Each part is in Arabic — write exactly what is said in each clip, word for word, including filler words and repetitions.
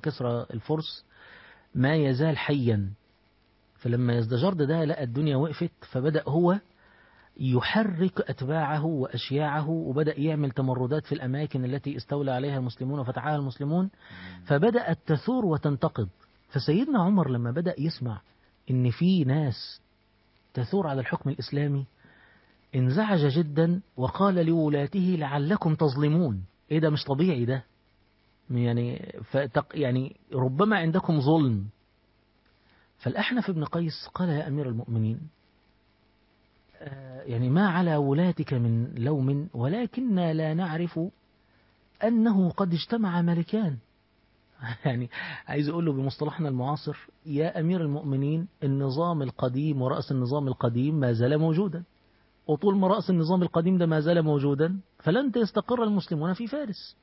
كسرى الفرس ما يزال حيا. فلما يزدجرد ده لقى الدنيا وقفت، فبدأ هو يحرك أتباعه وأشياعه، وبدأ يعمل تمردات في الأماكن التي استولى عليها المسلمون وفتحها المسلمون، فبدأت تثور وتنتقض. فسيدنا عمر لما بدأ يسمع إن في ناس تثور على الحكم الإسلامي انزعج جدا، وقال لولاته لعلكم تظلمون. إيه ده؟ مش طبيعي ده، يعني فتق يعني ربما عندكم ظلم. فالأحنف بن قيس قال يا أمير المؤمنين، يعني ما على ولاتك من لوم، ولكننا لا نعرف أنه قد اجتمع ملكان. يعني عايز أقول له بمصطلحنا المعاصر، يا أمير المؤمنين النظام القديم ورأس النظام القديم ما زال موجودا، وطول ما رأس النظام القديم ده ما زال موجودا فلن يستقر المسلمون في فارس.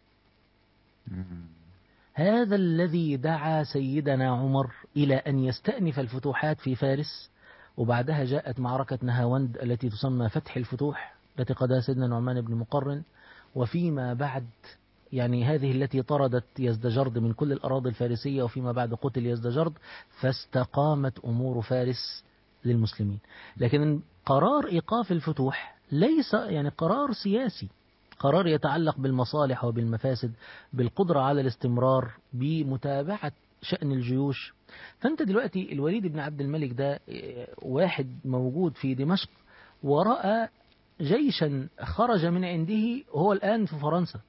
هذا الذي دعا سيدنا عمر إلى أن يستأنف الفتوحات في فارس. وبعدها جاءت معركة نهاوند التي تسمى فتح الفتوح، التي قادها سيدنا نعمان بن مقرن. وفيما بعد يعني هذه التي طردت يزدجرد من كل الأراضي الفارسية، وفيما بعد قتل يزدجرد، فاستقامت أمور فارس للمسلمين. لكن قرار إيقاف الفتوح ليس يعني قرار سياسي، قرار يتعلق بالمصالح وبالمفاسد، بالقدرة على الاستمرار، بمتابعة شأن الجيوش. فأنت دلوقتي الوليد بن عبد الملك ده واحد موجود في دمشق، ورأى جيشا خرج من عنده، هو الآن في فرنسا.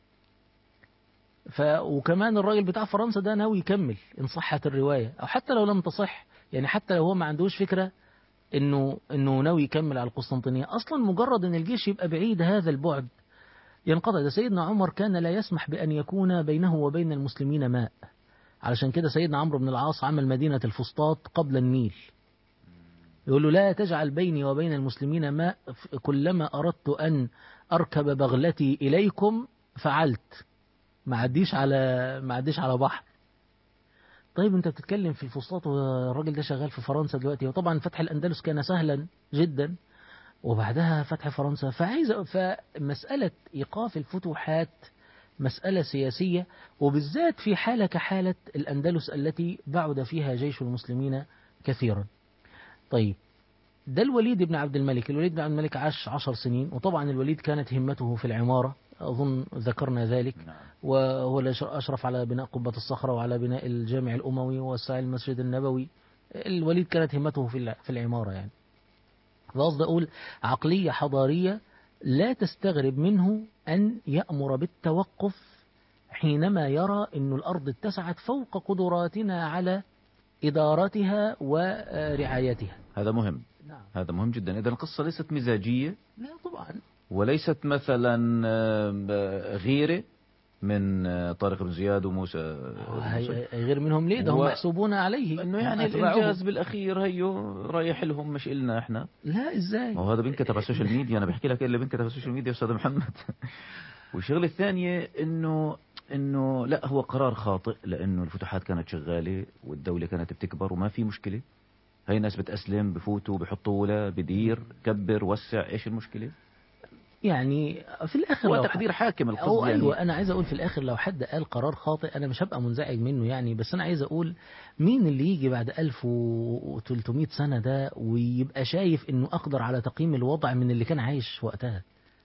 ف وكمان الراجل بتاع فرنسا ده ناوي يكمل إن صحت الرواية، أو حتى لو لم تصح، يعني حتى لو هو ما عندوش فكرة إنه إنه ناوي يكمل على القسطنطينية. أصلا مجرد إن الجيش يبقى بعيد هذا البعد ينقضي. ده سيدنا عمر كان لا يسمح بأن يكون بينه وبين المسلمين ماء، علشان كده سيدنا عمرو بن العاص عمل مدينة الفسطاط قبل النيل، يقول له لا تجعل بيني وبين المسلمين ماء، كلما أردت أن أركب بغلتي إليكم فعلت، ما عديش على ما عديش على بحر. طيب انت بتتكلم في الفسطاط والراجل ده شغال في فرنسا دلوقتي، وطبعا فتح الأندلس كان سهلا جدا، وبعدها فتح فرنسا. فعايز فمسألة إيقاف الفتوحات مسألة سياسية، وبالذات في حالة كحالة الأندلس التي بعد فيها جيش المسلمين كثيرا. طيب ده الوليد بن عبد الملك. الوليد بن عبد الملك عاش عشر سنين، وطبعا الوليد كانت همته في العمارة، أظن ذكرنا ذلك، وهو اللي أشرف على بناء قبة الصخرة وعلى بناء الجامع الأموي ووسع المسجد النبوي. الوليد كانت همته في العمارة يعني. فقصد أقول عقلية حضارية لا تستغرب منه أن يأمر بالتوقف حينما يرى أن الأرض اتسعت فوق قدراتنا على إدارتها ورعايتها. هذا مهم. نعم. هذا مهم جدا. إذا القصة ليست مزاجية، لا طبعا، وليست مثلا غيرة من طارق بن زياد وموسى. غير منهم ليه؟ ده هم محسوبون عليه انه يعني الانجاز بالاخير هيو رايح لهم مش إلنا احنا. لا ازاي؟ ما هو هذا بينكتب على السوشيال ميديا. انا بحكي لك اللي بينكتب على السوشيال ميديا استاذ محمد. والشغله الثانيه انه انه لا، هو قرار خاطئ، لانه الفتوحات كانت شغاله والدوله كانت بتكبر وما في مشكله. هي الناس بتأسلم، بفوتوا بحطوا ولا بدير كبر وسع، ايش المشكله؟ يعني في الآخر هو لو تقدير حاكم القصد يعني. أيوة، أنا عايز أقول في الآخر لو حد قال قرار خاطئ أنا مش هبقى منزعج منه يعني، بس أنا عايز أقول مين اللي يجي بعد ألف وثلاثمائة سنة ده ويبقى شايف إنه أقدر على تقييم الوضع من اللي كان عايش وقتها؟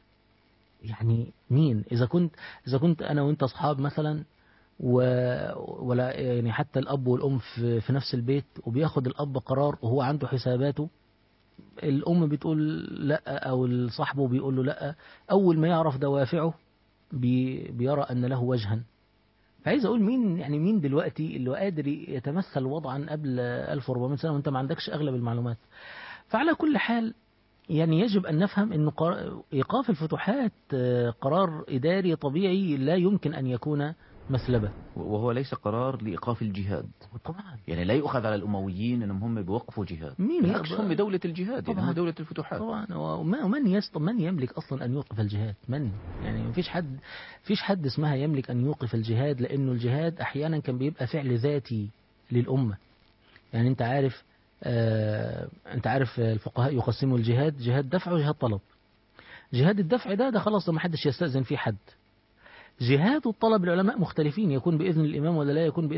يعني مين؟ إذا كنت إذا كنت أنا وأنت أصحاب مثلا، و... ولا يعني حتى الأب والأم في... في نفس البيت، وبياخد الأب قرار وهو عنده حساباته، الأم بتقول لا أو صاحبه بيقول له لا، أول ما يعرف دوافعه بي بيرى أن له وجها. فعايز أقول مين يعني مين دلوقتي اللي قادر يتمثل وضعا قبل ألف وأربعمائة سنة وأنت ما عندكش أغلب المعلومات؟ فعلى كل حال يعني يجب أن نفهم أن إيقاف الفتوحات قرار إداري طبيعي لا يمكن أن يكون مثلبة، وهو ليس قرار لإيقاف الجهاد طبعا. يعني لا يؤخذ على الأمويين أنهم هم بيوقفوا جهاد، مين بالعكس هم دولة الجهاد طبعا. يعني هم دولة الفتوحات طبعا. ومن يست من يملك أصلا أن يوقف الجهاد؟ من يعني مفيش حد فيش حد اسمها يملك أن يوقف الجهاد، لأنه الجهاد أحيانا كان بيبقى فعل ذاتي للأمة. يعني أنت عارف آه أنت عارف الفقهاء يقسموا الجهاد جهاد دفع وجهاد طلب. جهاد الدفع ده ده خلاص ما حدش يستأذن فيه حد. جهاد الطلب العلماء مختلفين، يكون بإذن الإمام ولا لا يكون بإذن